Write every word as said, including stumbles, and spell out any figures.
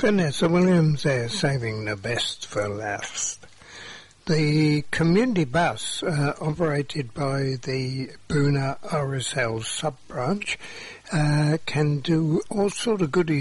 Vanessa Williams there, saving the best for last. The community bus uh, operated by the Boonah R S L sub-branch uh, can do all sort of goodies